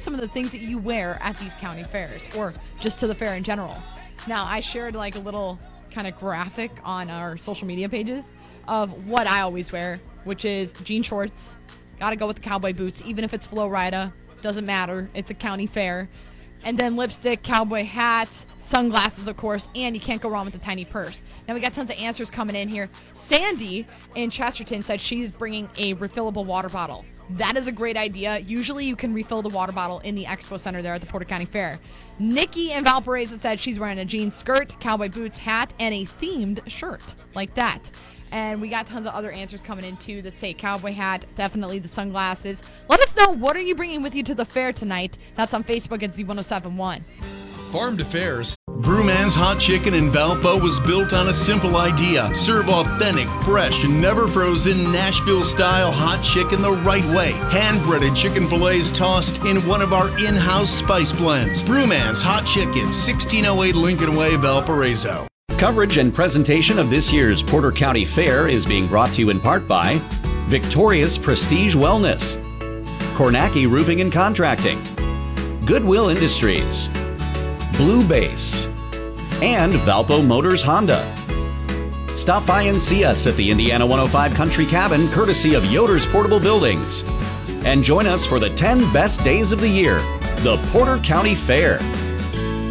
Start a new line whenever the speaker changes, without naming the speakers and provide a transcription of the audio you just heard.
some of the things that you wear at these county fairs or just to the fair in general. Now, I shared like a little kind of graphic on our social media pages of what I always wear, which is jean shorts. Got to go with the cowboy boots, even if it's Flo Rida. Doesn't matter. It's a county fair. And then lipstick, cowboy hat, sunglasses, of course, and you can't go wrong with the tiny purse. Now, we got tons of answers coming in here. Sandy in Chesterton said she's bringing a refillable water bottle. That is a great idea. Usually you can refill the water bottle in the expo center there at the Porter County Fair. Nikki in Valparaiso said she's wearing a jean skirt, cowboy boots, hat, and a themed shirt like that. And we got tons of other answers coming in, too, that say cowboy hat, definitely the sunglasses. Let us know, what are you bringing with you to the fair tonight? That's on Facebook at Z1071.
Farm to Fairs.
Brewman's Hot Chicken in Valpo was built on a simple idea. Serve authentic, fresh, never frozen Nashville-style hot chicken the right way. Hand-breaded chicken fillets tossed in one of our in-house spice blends. Brewman's Hot Chicken, 1608 Lincoln Way, Valparaiso.
Coverage and presentation of this year's Porter County Fair is being brought to you in part by Victoria's Prestige Wellness, Kornacki Roofing and Contracting, Goodwill Industries, Blue Base, and Valpo Motors Honda. Stop by and see us at the Indiana 105 Country Cabin, courtesy of Yoder's Portable Buildings. And join us for the 10 best days of the year, the Porter County Fair.